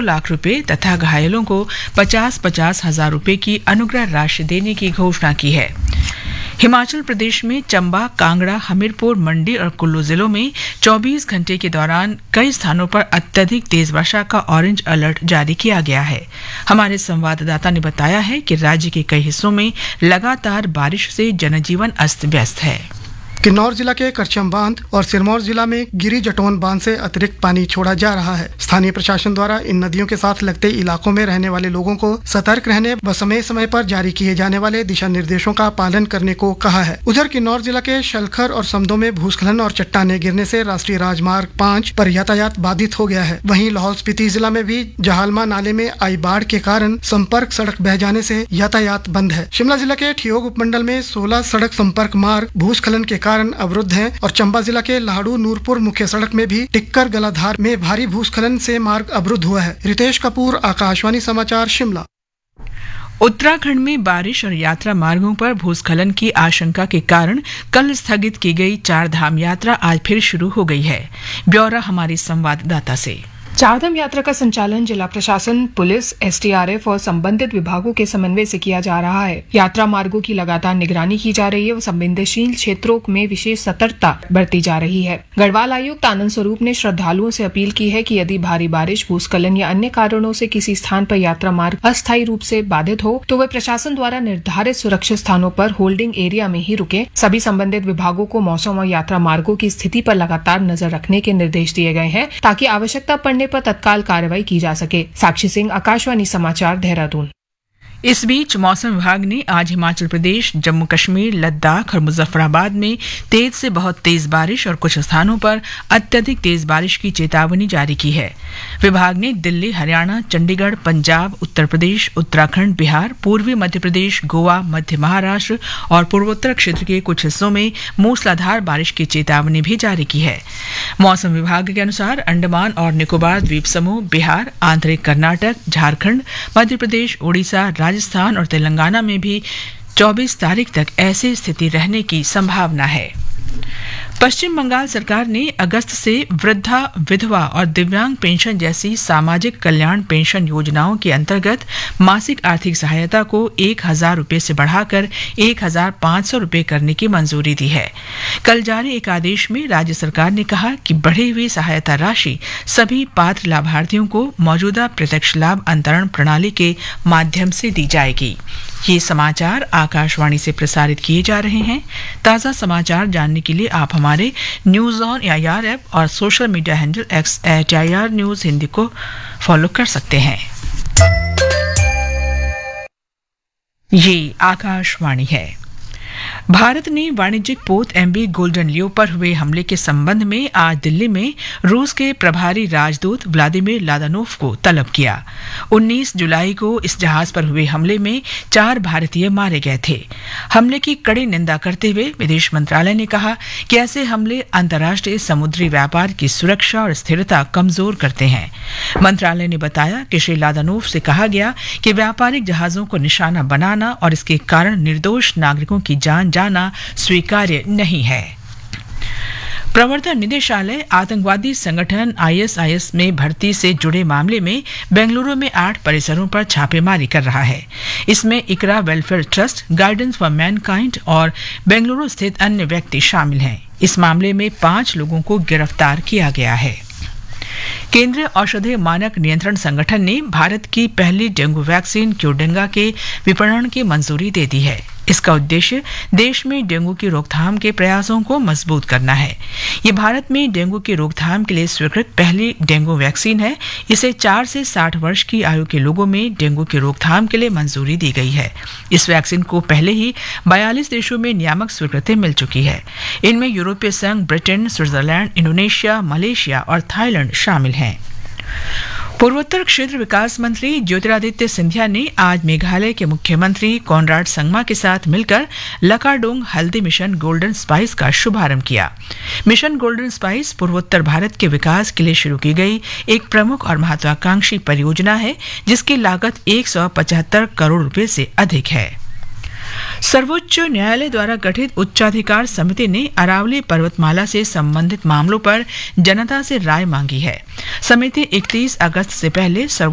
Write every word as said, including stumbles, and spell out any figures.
लाख रुपए तथा घायलों को पचास पचास हजार रुपए की अनुग्रह राशि देने की घोषणा की है। हिमाचल प्रदेश में चंबा, कांगड़ा, हमीरपुर, मंडी और कुल्लू जिलों में चौबीस घंटे के दौरान कई स्थानों पर अत्यधिक तेज वर्षा का ऑरेंज अलर्ट जारी किया गया है। हमारे संवाददाता ने बताया है कि राज्य के कई हिस्सों में लगातार बारिश से जनजीवन अस्त व्यस्त है। किन्नौर जिला के करचम बांध और सिरमौर जिला में गिरी जटौन बांध से अतिरिक्त पानी छोड़ा जा रहा है। स्थानीय प्रशासन द्वारा इन नदियों के साथ लगते इलाकों में रहने वाले लोगों को सतर्क रहने व समय समय पर जारी किए जाने वाले दिशा निर्देशों का पालन करने को कहा है। उधर किन्नौर जिला के शलखर और समदो में भूस्खलन और चट्टाने गिरने से राष्ट्रीय राजमार्ग पाँच पर यातायात बाधित हो गया है। वहीं लाहौल स्पीति जिला में भी जहालमा नाले में आई बाढ़ के कारण संपर्क सड़क बह जाने से यातायात बंद है। शिमला जिला के ठियोग उपमंडल में सोलह सड़क संपर्क मार्ग भूस्खलन के कारण अवरुद्ध हैं और चंबा जिला के लाहड़ू नूरपुर मुख्य सड़क में भी टिक्कर गलाधार में भारी भूस्खलन से मार्ग अवरुद्ध हुआ है। रितेश कपूर, आकाशवाणी समाचार, शिमला। उत्तराखंड में बारिश और यात्रा मार्गों पर भूस्खलन की आशंका के कारण कल स्थगित की गई चार धाम यात्रा आज फिर शुरू हो गई है। ब्यौरा हमारी संवाददाता से। चारधाम यात्रा का संचालन जिला प्रशासन, पुलिस, एसडीआरएफ और संबंधित विभागों के समन्वय से किया जा रहा है। यात्रा मार्गों की लगातार निगरानी की जा रही है और संवेदनशील क्षेत्रों में विशेष सतर्कता बरती जा रही है। गढ़वाल आयुक्त आनंद स्वरूप ने श्रद्धालुओं से अपील की है कि यदि भारी बारिश, भूस्खलन या अन्य कारणों से किसी स्थान पर यात्रा मार्ग अस्थायी रूप से बाधित हो तो वे प्रशासन द्वारा निर्धारित सुरक्षित स्थानों पर होल्डिंग एरिया में ही रुके। सभी संबंधित विभागों को मौसम और यात्रा मार्गों की स्थिति पर लगातार नजर रखने के निर्देश दिए गए हैं ताकि आवश्यकता पड़ने पर तत्काल कार्रवाई की जा सके। साक्षी सिंह, आकाशवाणी समाचार, देहरादून। इस बीच मौसम विभाग ने आज हिमाचल प्रदेश, जम्मू कश्मीर, लद्दाख और मुजफ्फराबाद में तेज से बहुत तेज बारिश और कुछ स्थानों पर अत्यधिक तेज बारिश की चेतावनी जारी की है। विभाग ने दिल्ली, हरियाणा, चंडीगढ़, पंजाब, उत्तर प्रदेश, उत्तराखंड, बिहार, पूर्वी मध्य प्रदेश, गोवा, मध्य महाराष्ट्र और पूर्वोत्तर क्षेत्र के कुछ हिस्सों में मूसलाधार बारिश की चेतावनी भी जारी की है। मौसम विभाग के अनुसार अंडमान और निकोबार द्वीप समूह, बिहार, आंतरिक कर्नाटक, झारखंड, मध्य प्रदेश, ओडिशा, राजस्थान और तेलंगाना में भी चौबीस तारीख तक ऐसी स्थिति रहने की संभावना है। पश्चिम बंगाल सरकार ने अगस्त से वृद्धा, विधवा और दिव्यांग पेंशन जैसी सामाजिक कल्याण पेंशन योजनाओं के अंतर्गत मासिक आर्थिक सहायता को एक हजार रुपये से बढ़ाकर एक हजार पाँच सौ रुपये करने की मंजूरी दी है। कल जारी एक आदेश में राज्य सरकार ने कहा कि बढ़ी हुई सहायता राशि सभी पात्र लाभार्थियों को मौजूदा प्रत्यक्ष लाभ अंतरण प्रणाली के माध्यम से दी जाएगी। ये समाचार आकाशवाणी से प्रसारित किए जा रहे हैं। ताज़ा समाचार जानने के लिए आप हमारे न्यूज ऑन एआईआर ऐप और social media handle x eight AIR news Hindi को फॉलो कर सकते हैं। ये आकाशवाणी है। भारत ने वाणिज्यिक पोत एमवी गोल्डन लियो पर हुए हमले के संबंध में आज दिल्ली में रूस के प्रभारी राजदूत व्लादिमीर लादानोव को तलब किया। उन्नीस जुलाई को इस जहाज पर हुए हमले में चार भारतीय मारे गए थे। हमले की कड़ी निंदा करते हुए विदेश मंत्रालय ने कहा कि ऐसे हमले अंतर्राष्ट्रीय समुद्री व्यापार की सुरक्षा और स्थिरता कमजोर करते हैं। मंत्रालय ने बताया कि श्री लादानोव से कहा गया कि व्यापारिक जहाजों को निशाना बनाना और इसके कारण निर्दोष नागरिकों की जान जाना स्वीकार्य नहीं है। प्रवर्तन निदेशालय आतंकवादी संगठन आईएसआईएस में भर्ती से जुड़े मामले में बेंगलुरु में आठ परिसरों पर छापेमारी कर रहा है। इसमें इकरा welfare trust, guidance for Mankind और बेंगलुरु स्थित अन्य व्यक्ति शामिल हैं। इस मामले में पांच लोगों को गिरफ्तार किया गया है। केंद्रीय औषधि मानक नियंत्रण संगठन ने भारत की पहली डेंगू वैक्सीन क्यूडेंगा के विपणन की मंजूरी दे दी है। इसका उद्देश्य देश में डेंगू की रोकथाम के प्रयासों को मजबूत करना है। ये भारत में डेंगू की रोकथाम के लिए स्वीकृत पहली डेंगू वैक्सीन है। इसे चार से साठ वर्ष की आयु के लोगों में डेंगू की रोकथाम के लिए मंजूरी दी गई है। इस वैक्सीन को पहले ही बयालीस देशों में नियामक स्वीकृति मिल चुकी है। इनमें यूरोपीय संघ, ब्रिटेन, स्विट्जरलैंड, इंडोनेशिया, मलेशिया और थाईलैंड शामिल हैं। पूर्वोत्तर क्षेत्र विकास मंत्री ज्योतिरादित्य सिंधिया ने आज मेघालय के मुख्यमंत्री कॉनराड संगमा के साथ मिलकर लकाडोंग हल्दी मिशन गोल्डन स्पाइस का शुभारंभ किया। मिशन गोल्डन स्पाइस पूर्वोत्तर भारत के विकास के लिए शुरू की गई एक प्रमुख और महत्वाकांक्षी परियोजना है, जिसकी लागत एक सौ पचहत्तर करोड़ रुपए से अधिक है। सर्वोच्च न्यायालय द्वारा गठित उच्चाधिकार समिति ने अरावली पर्वतमाला से संबंधित मामलों पर जनता से राय मांगी है। समिति इकतीस अगस्त से पहले